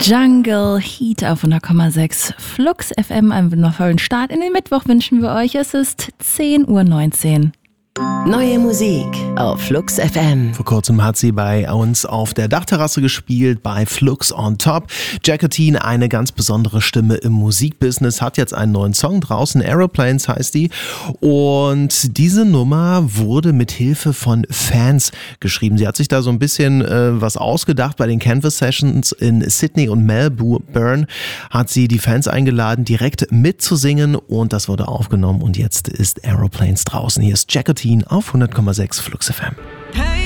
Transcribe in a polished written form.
Jungle Heat auf 100,6 Flux FM. Einen wundervollen Start in den Mittwoch wünschen wir euch. Es ist 10:19 Uhr. Neue Musik auf Flux FM. Vor kurzem hat sie bei uns auf der Dachterrasse gespielt, bei Flux on Top. Jacqueline, eine ganz besondere Stimme im Musikbusiness, hat jetzt einen neuen Song draußen, Aeroplanes heißt die. Und diese Nummer wurde mit Hilfe von Fans geschrieben. Sie hat sich da so ein bisschen was ausgedacht. Bei den Canvas Sessions in Sydney und Melbourne hat sie die Fans eingeladen, direkt mitzusingen, und das wurde aufgenommen und jetzt ist Aeroplanes draußen. Hier ist Jacqueline auf 100,6 Flux FM.